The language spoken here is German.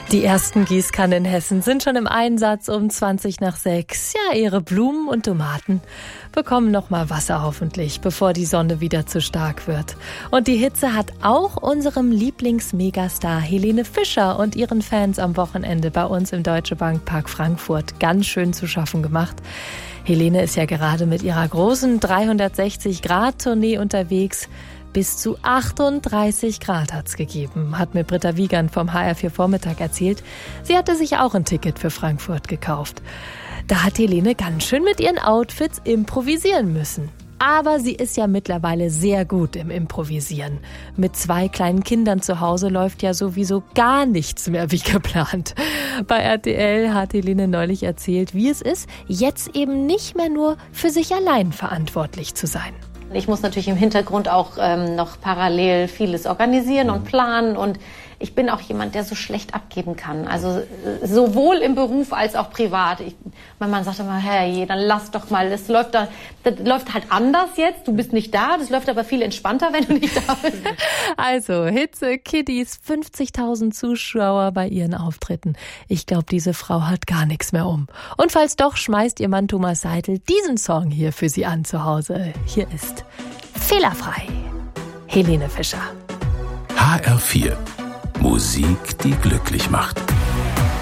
Die ersten Gießkannen in Hessen sind schon im Einsatz um 6:20. Ja, ihre Blumen und Tomaten bekommen noch mal Wasser hoffentlich, bevor die Sonne wieder zu stark wird. Und die Hitze hat auch unserem Lieblingsmegastar Helene Fischer und ihren Fans am Wochenende bei uns im Deutsche Bank Park Frankfurt ganz schön zu schaffen gemacht. Helene ist ja gerade mit ihrer großen 360-Grad-Tournee unterwegs. Bis zu 38 Grad hat's gegeben, hat mir Britta Wiegand vom HR4 Vormittag erzählt. Sie hatte sich auch ein Ticket für Frankfurt gekauft. Da hat Helene ganz schön mit ihren Outfits improvisieren müssen. Aber sie ist ja mittlerweile sehr gut im Improvisieren. Mit 2 kleinen Kindern zu Hause läuft ja sowieso gar nichts mehr wie geplant. Bei RTL hat Helene neulich erzählt, wie es ist, jetzt eben nicht mehr nur für sich allein verantwortlich zu sein. Ich muss natürlich im Hintergrund auch noch parallel vieles organisieren und planen, und ich bin auch jemand, der so schlecht abgeben kann. Also sowohl im Beruf als auch privat. Mein Mann sagt immer, hey, dann lass doch mal, das läuft halt anders jetzt. Du bist nicht da, das läuft aber viel entspannter, wenn du nicht da bist. Also Hitze, Kiddies, 50.000 Zuschauer bei ihren Auftritten. Ich glaube, diese Frau hat gar nichts mehr um. Und falls doch, schmeißt ihr Mann Thomas Seidel diesen Song hier für sie an zu Hause. Hier ist Fehlerfrei. Helene Fischer. HR4. Musik, die glücklich macht.